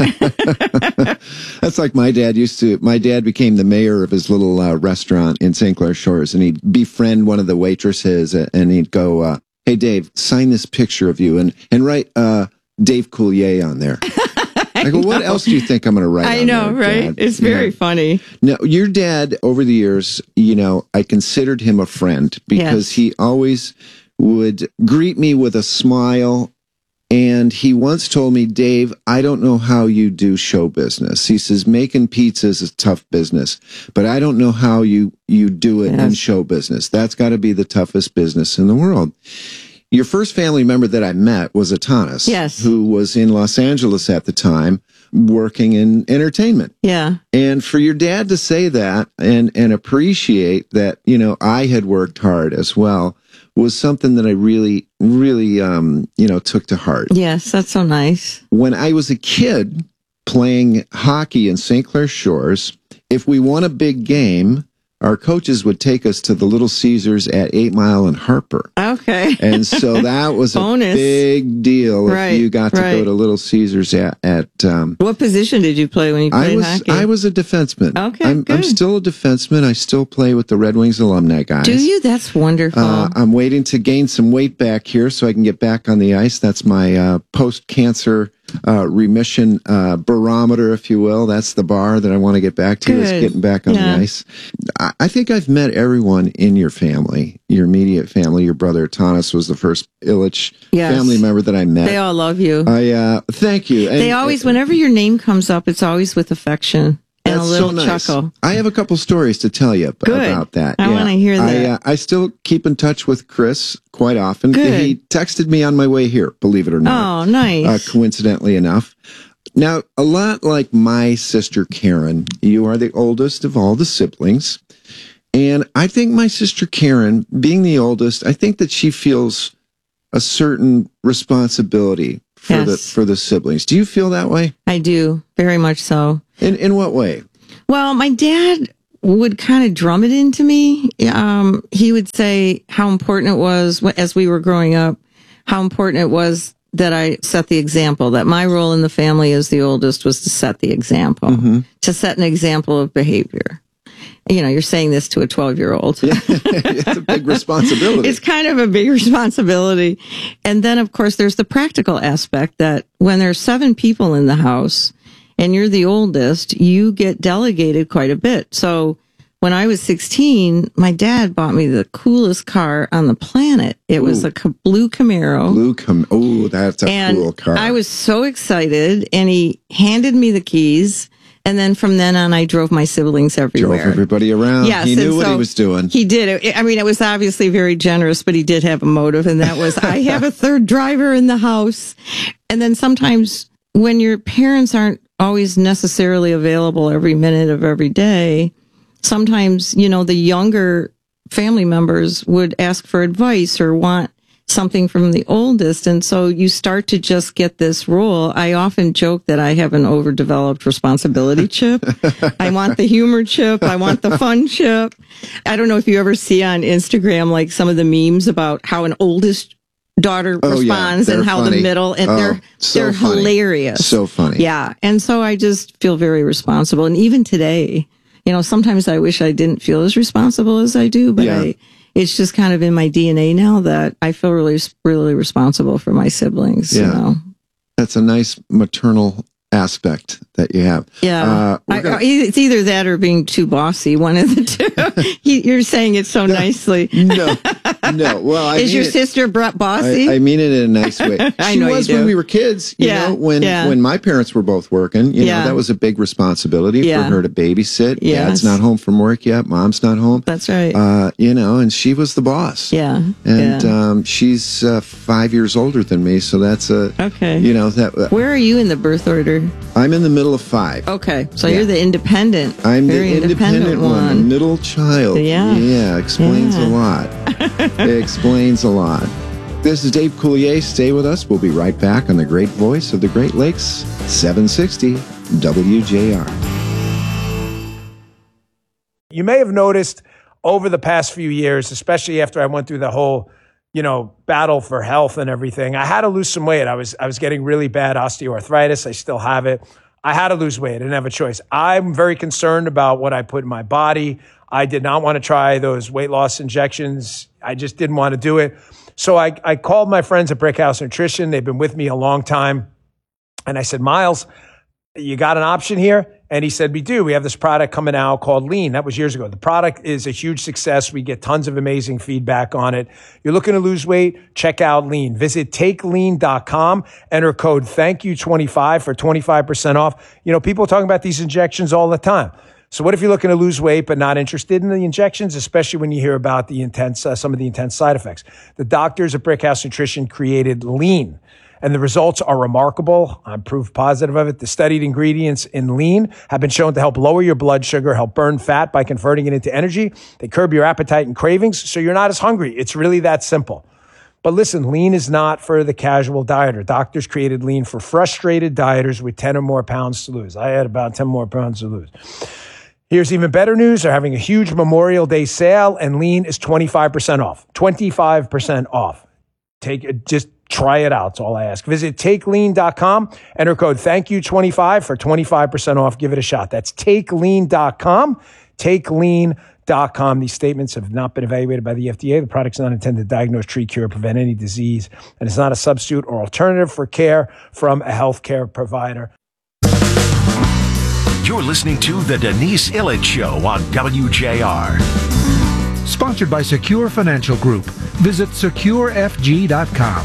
That's like my dad became the mayor of his little restaurant in St. Clair Shores, and he'd befriend one of the waitresses and he'd go, "Hey, Dave, sign this picture of you and write Dave Coulier on there." I go, "What else do you think I'm going to write on know, there, right? Dad?" It's very funny. Now, your dad, over the years, I considered him a friend because he always would greet me with a smile. And he once told me, "Dave, I don't know how you do show business." He says, "Making pizzas is tough business, but I don't know how you do it in show business. That's got to be the toughest business in the world." Your first family member that I met was Atanas, who was in Los Angeles at the time, working in entertainment. Yeah. And for your dad to say that and appreciate that, I had worked hard as well, was something that I really, really, took to heart. Yes, that's so nice. When I was a kid playing hockey in St. Clair Shores, if we won a big game, our coaches would take us to the Little Caesars at 8 Mile and Harper. Okay. And so that was a big deal if you got to go to Little Caesars at what position did you play when you played hockey? I was a defenseman. Okay, I'm still a defenseman. I still play with the Red Wings alumni guys. Do you? That's wonderful. I'm waiting to gain some weight back here so I can get back on the ice. That's my post-cancer remission barometer, if you will. That's the bar that I want to get back to, is getting back on the ice. I think I've met everyone in your family, your immediate family. Your brother Tanis was the first Ilitch family member that I met. They all love you. Thank you. They always, whenever your name comes up, it's always with affection. And a little chuckle. I have a couple stories to tell you about that. I want to hear that. I still keep in touch with Chris quite often. Good. He texted me on my way here, believe it or not. Oh, nice. Coincidentally enough. Now, a lot like my sister Karen, you are the oldest of all the siblings. And I think my sister Karen, being the oldest, I think that she feels a certain responsibility for the siblings. Do you feel that way? I do, very much so. In what way? Well, my dad would kind of drum it into me. He would say how important it was, as we were growing up, how important it was that I set the example, that my role in the family as the oldest was to set the example, to set an example of behavior. You know, you're saying this to a 12-year-old. Yeah, it's a big responsibility. It's kind of a big responsibility. And then, of course, there's the practical aspect that when there's 7 people in the house and you're the oldest, you get delegated quite a bit. So when I was 16, my dad bought me the coolest car on the planet. It was a blue Camaro. Oh, that's a cool car. I was so excited, and he handed me the keys. And then from then on, I drove my siblings everywhere. Drove everybody around. Yes, he knew what he was doing. He did. It was obviously very generous, but he did have a motive, and that was, I have a third driver in the house. And then sometimes when your parents aren't always necessarily available every minute of every day, sometimes, you know, the younger family members would ask for advice or want something from the oldest. And so you start to just get this role. I often joke that I have an overdeveloped responsibility chip. I want the humor chip. I want the fun chip. I don't know if you ever see on Instagram, like some of the memes about how an oldest daughter responds and how funny. The middle, and they're hilarious. So funny. Yeah. And so I just feel very responsible. And even today, you know, sometimes I wish I didn't feel as responsible as I do, but it's just kind of in my DNA now that I feel really, really responsible for my siblings. Yeah. You know? That's a nice maternal aspect that you have. Yeah. It's either that or being too bossy, one of the two. You're saying it so nicely. No. Well, I Is mean your sister bossy? I mean it in a nice way. I She know was you do. when we were kids. You know, when my parents were both working, you know, that was a big responsibility for her to babysit. Yes. Dad's not home from work yet. Mom's not home. That's right. You know, and she was the boss. Yeah. And she's 5 years older than me, so that's okay. You know that. Where are you in the birth order? I'm in the middle of 5. Okay, so you're the independent. I'm very the independent one, the middle child. Yeah. Explains a lot. Explains a lot. This is Dave Coulier. Stay with us. We'll be right back on the great voice of the Great Lakes, 760 WJR. You may have noticed over the past few years, especially after I went through the whole, you know, battle for health and everything, I had to lose some weight. I was getting really bad osteoarthritis. I still have it. I had to lose weight. I didn't have a choice. I'm very concerned about what I put in my body. I did not want to try those weight loss injections. I just didn't want to do it. So I called my friends at Brickhouse Nutrition. They've been with me a long time. And I said, Miles, you got an option here? And he said, we do. We have this product coming out called Lean. That was years ago. The product is a huge success. We get tons of amazing feedback on it. You're looking to lose weight? Check out Lean. Visit takelean.com. Enter code THANKYOU25 for 25% off. You know, people are talking about these injections all the time. So what if you're looking to lose weight but not interested in the injections, especially when you hear about the intense, some of the intense side effects? The doctors at Brickhouse Nutrition created Lean, and the results are remarkable. I'm proof positive of it. The studied ingredients in Lean have been shown to help lower your blood sugar, help burn fat by converting it into energy. They curb your appetite and cravings, so you're not as hungry. It's really that simple. But listen, Lean is not for the casual dieter. Doctors created Lean for frustrated dieters with 10 or more pounds to lose. I had about 10 more pounds to lose. Here's even better news. They're having a huge Memorial Day sale, and Lean is 25% off. 25% off. Just try it out. That's all I ask. Visit takelean.com. Enter code THANKYOU25 for 25% off. Give it a shot. That's takelean.com. Takelean.com. These statements have not been evaluated by the FDA. The product's not intended to diagnose, treat, cure, or prevent any disease, and it's not a substitute or alternative for care from a healthcare provider. You're listening to The Denise Illich Show on WJR. Sponsored by Secure Financial Group. Visit securefg.com.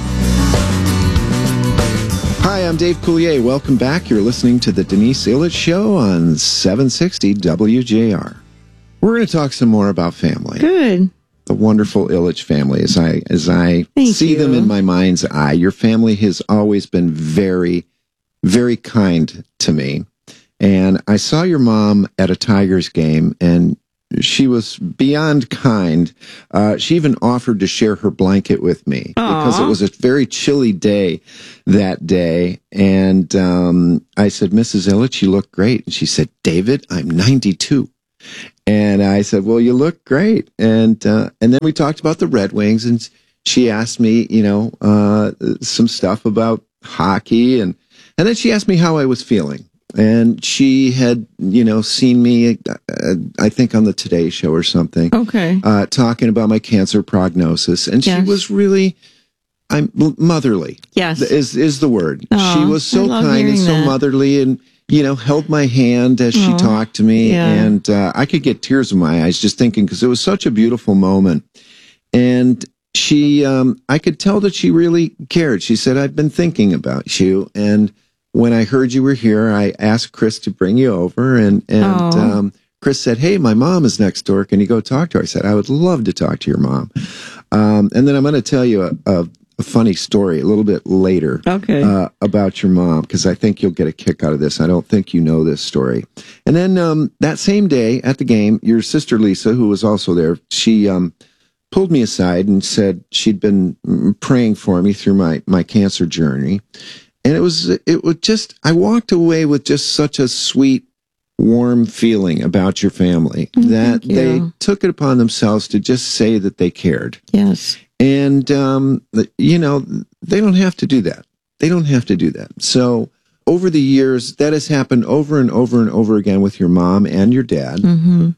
Hi, I'm Dave Coulier. Welcome back. You're listening to The Denise Illich Show on 760 WJR. We're going to talk some more about family. Good. The wonderful Illich family. As I see them in my mind's eye, your family has always been very, very kind to me. And I saw your mom at a Tigers game, and she was beyond kind. She even offered to share her blanket with me because it was a very chilly day that day. And I said, Mrs. Illich, you look great. And she said, David, I'm 92. And I said, well, you look great. And then we talked about the Red Wings, and she asked me, some stuff about hockey. And then she asked me how I was feeling. And she had, seen me, I think on the Today Show or something. Okay. Talking about my cancer prognosis. And she was really, motherly. Yes. Is the word. She was so kind and so motherly, and, held my hand as she talked to me. Yeah. And I could get tears in my eyes just thinking, because it was such a beautiful moment. And she, I could tell that she really cared. She said, I've been thinking about you. And when I heard you were here, I asked Chris to bring you over, and Chris said, hey, my mom is next door. Can you go talk to her? I said, I would love to talk to your mom. And then I'm going to tell you a funny story a little bit later about your mom, because I think you'll get a kick out of this. I don't think you know this story. And then that same day at the game, your sister Lisa, who was also there, she pulled me aside and said she'd been praying for me through my cancer journey. And it was just, I walked away with just such a sweet, warm feeling about your family that they took it upon themselves to just say that they cared. Yes. And, they don't have to do that. They don't have to do that. So over the years, that has happened over and over and over again with your mom and your dad, and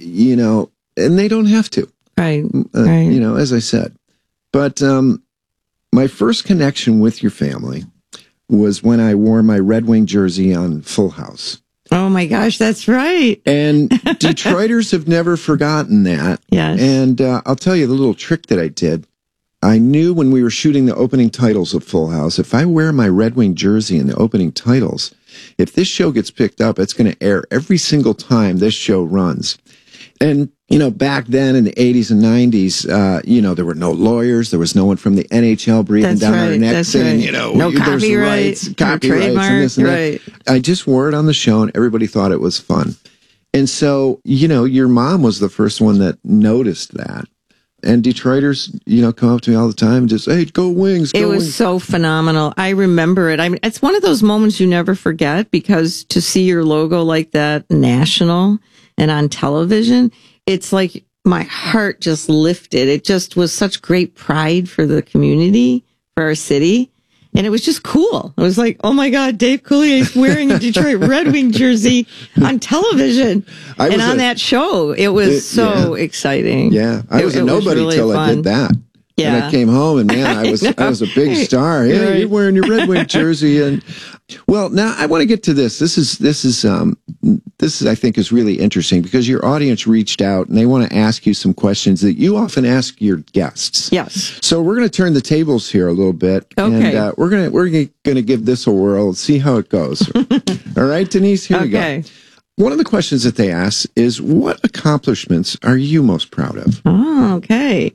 they don't have to. Right. As I said. But my first connection with your family was when I wore my Red Wing jersey on Full House. Oh my gosh, that's right. And Detroiters have never forgotten that. Yes. And I'll tell you the little trick that I did. I knew when we were shooting the opening titles of Full House, if I wear my Red Wing jersey in the opening titles, if this show gets picked up, it's going to air every single time this show runs. And, back then in the 80s and 90s, there were no lawyers. There was no one from the NHL breathing down our necks saying, no copyrights and this and that. I just wore it on the show, and everybody thought it was fun. And so, your mom was the first one that noticed that. And Detroiters, come up to me all the time and just, hey, go Wings, go It was Wings. so phenomenal. I remember it. I mean, it's one of those moments you never forget, because to see your logo like that national and on television, it's like my heart just lifted. It just was such great pride for the community, for our city. And it was just cool. It was like, oh my God, Dave Coulier is wearing a Detroit Red Wing jersey on television. And on that show, it was so exciting. Yeah, I was a nobody till I did that. Yeah. And I came home, and man, I was a big star. Yeah, you're wearing your Red Wing jersey, and well, now I want to get to this. This is I think is really interesting, because your audience reached out and they want to ask you some questions that you often ask your guests. Yes. So we're going to turn the tables here a little bit, and we're going to give this a whirl and see how it goes. All right, Denise, here we go. One of the questions that they ask is, what accomplishments are you most proud of? Oh, okay.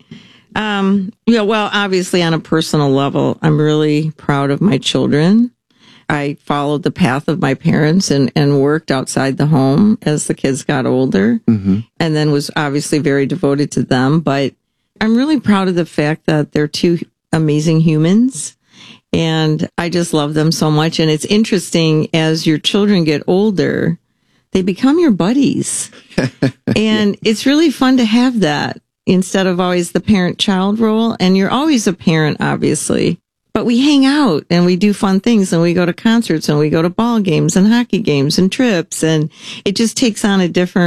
Well, obviously on a personal level, I'm really proud of my children. I followed the path of my parents and worked outside the home as the kids got older, and then was obviously very devoted to them. But I'm really proud of the fact that they're two amazing humans, and I just love them so much. And it's interesting, as your children get older, they become your buddies. And it's really fun to have that, instead of always the parent-child role. And you're always a parent, obviously. But we hang out and we do fun things, and we go to concerts and we go to ball games and hockey games and trips. And it just takes on a different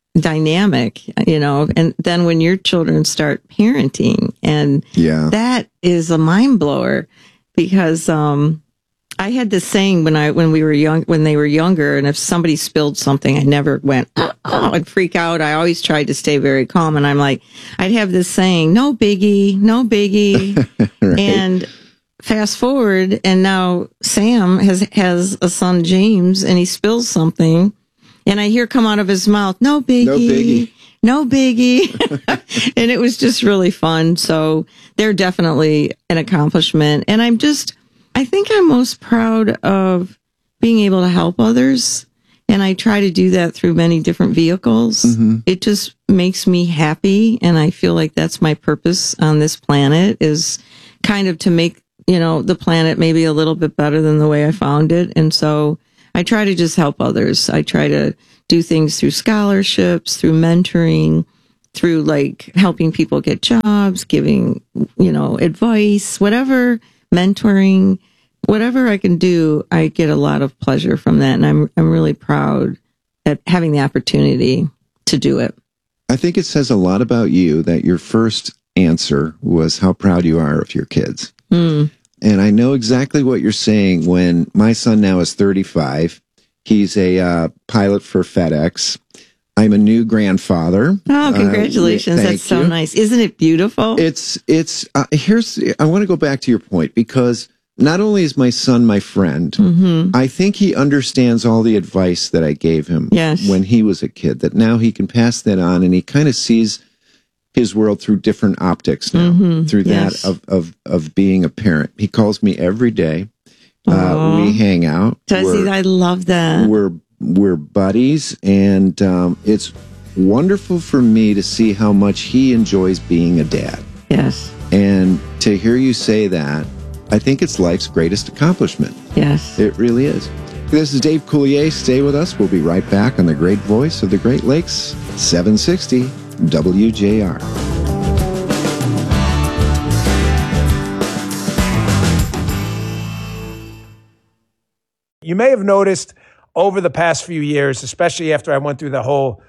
dynamic, and then when your children start parenting, and that is a mind blower, because I had this saying when they were younger, and if somebody spilled something, I never went, I'd freak out. I always tried to stay very calm, and I'd have this saying, no biggie, no biggie. Right. And fast forward, and now Sam has a son, James, and he spills something, and I hear come out of his mouth, no biggie, no biggie. And it was just really fun. So they're definitely an accomplishment. And I think I'm most proud of being able to help others. And I try to do that through many different vehicles. Mm-hmm. It just makes me happy. And I feel like that's my purpose on this planet, is kind of to make, the planet maybe a little bit better than the way I found it. And so I try to just help others. I try to do things through scholarships, through mentoring, through helping people get jobs, giving, advice, whatever, mentoring, whatever I can do. I get a lot of pleasure from that. And I'm really proud at having the opportunity to do it. I think it says a lot about you that your first answer was how proud you are of your kids. Mm. And I know exactly what you're saying. When my son now is 35, he's a pilot for FedEx. I'm a new grandfather. Oh, congratulations. That's so nice. Isn't it beautiful? I want to go back to your point, because not only is my son my friend, mm-hmm. I think he understands all the advice that I gave him when he was a kid, that now he can pass that on, and he kind of sees his world through different optics now, mm-hmm. through that of being a parent. He calls me every day. We hang out. Does he? I love that. We're buddies, and it's wonderful for me to see how much he enjoys being a dad. Yes. And to hear you say that, I think it's life's greatest accomplishment. Yes. It really is. This is Dave Coulier. Stay with us. We'll be right back on the great voice of the Great Lakes, 760 WJR. You may have noticed over the past few years, especially after I went through the whole,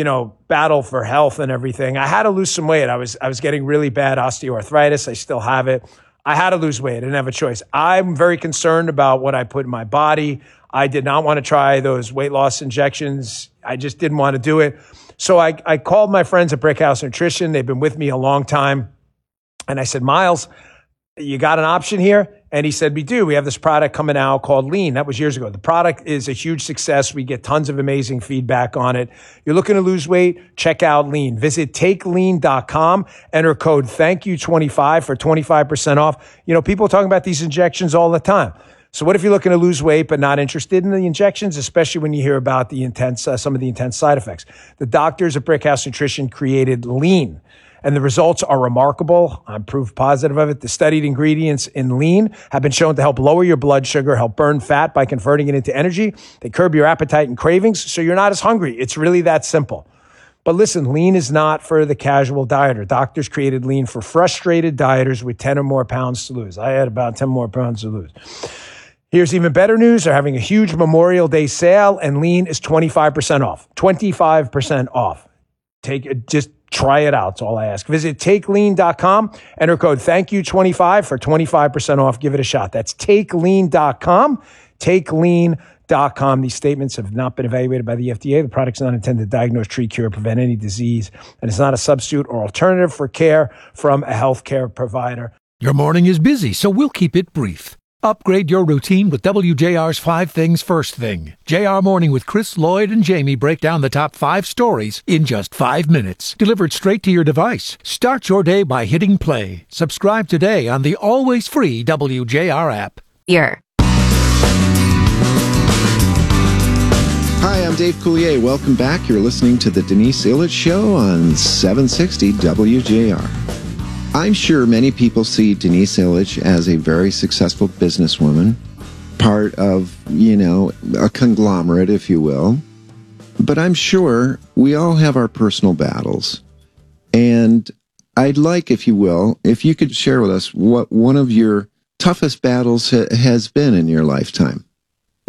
battle for health and everything, I had to lose some weight. I was getting really bad osteoarthritis. I still have it. I had to lose weight. I didn't have a choice. I'm very concerned about what I put in my body. I did not want to try those weight loss injections. I just didn't want to do it. So I called my friends at Brickhouse Nutrition. They've been with me a long time. And I said, Miles, you got an option here? And he said, we do. We have this product coming out called Lean. That was years ago. The product is a huge success. We get tons of amazing feedback on it. You're looking to lose weight? Check out Lean. Visit takelean.com. Enter code THANKYOU25 for 25% off. People are talking about these injections all the time. So what if you're looking to lose weight but not interested in the injections, especially when you hear about the some of the intense side effects? The doctors at Brickhouse Nutrition created Lean, and the results are remarkable. I'm proof positive of it. The studied ingredients in Lean have been shown to help lower your blood sugar, help burn fat by converting it into energy. They curb your appetite and cravings, so you're not as hungry. It's really that simple. But listen, Lean is not for the casual dieter. Doctors created Lean for frustrated dieters with 10 or more pounds to lose. I had about 10 more pounds to lose. Here's even better news. They're having a huge Memorial Day sale, and Lean is 25% off. 25% off. Just try it out. That's all I ask. Visit takelean.com. Enter code THANKYOU25 for 25% off. Give it a shot. That's takelean.com. Takelean.com. These statements have not been evaluated by the FDA. The product's not intended to diagnose, treat, cure, prevent any disease, and it's not a substitute or alternative for care from a healthcare provider. Your morning is busy, so we'll keep it brief. Upgrade your routine with WJR's 5 Things First Thing. JR Morning with Chris, Lloyd, and Jamie break down the top 5 stories in just 5 minutes. Delivered straight to your device. Start your day by hitting play. Subscribe today on the always free WJR app. Here. Hi, I'm Dave Coulier. Welcome back. You're listening to the Denise Illich Show on 760 WJR. I'm sure many people see Denise Illich as a very successful businesswoman, part of, a conglomerate, if you will. But I'm sure we all have our personal battles. And I'd like, if you will, if you could share with us what one of your toughest battles has been in your lifetime.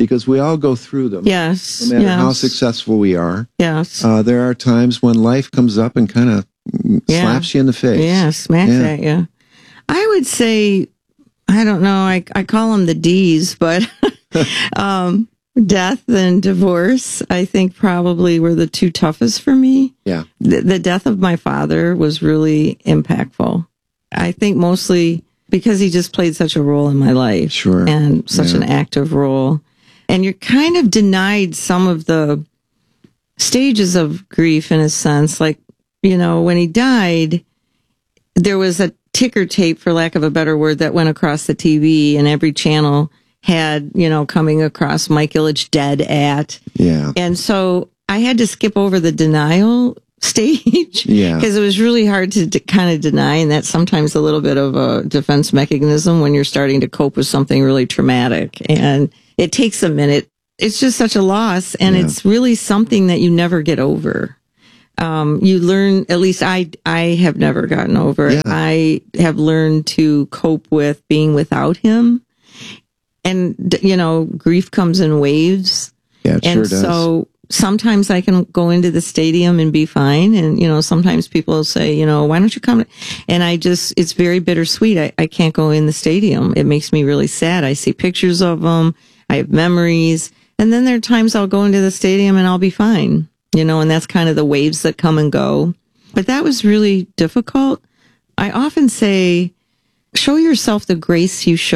because we all go through them. Yes. No matter how successful we are. Yes. There are times when life comes up and kind of slaps you in the face. Yeah, smacks at you. I would say, I don't know, I call them the D's, but death and divorce, I think probably were the two toughest for me. Yeah. The death of my father was really impactful. I think mostly because he just played such a role in my life. Sure. And such an active role. And you're kind of denied some of the stages of grief in a sense. Like, you know, when he died, there was a ticker tape, for lack of a better word, that went across the TV, and every channel had, you know, coming across Mike Ilitch dead at. Yeah. And so I had to skip over the denial stage. Yeah. Because it was really hard to kind of deny. And that's sometimes a little bit of a defense mechanism when you're starting to cope with something really traumatic. And it takes a minute. It's just such a loss. And it's really something that you never get over. You learn, at least I have never gotten over it. I have learned to cope with being without him. And, you know, grief comes in waves. Yeah, it sure does. So sometimes I can go into the stadium and be fine. And, you know, sometimes people will say, you know, why don't you come? And it's very bittersweet. I can't go in the stadium. It makes me really sad. I see pictures of them. I have memories. And then there are times I'll go into the stadium and I'll be fine, you know, and that's kind of the waves that come and go. But that was really difficult. I often say, show yourself the grace you show